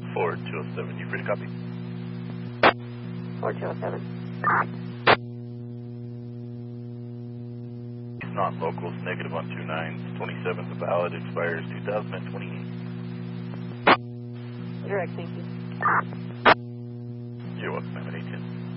Ford 207, you free to copy? Ford 207. It's not locals, negative 129, 27th valid, expires 2028. Direct, thank you. You're welcome, ma'am, at 810.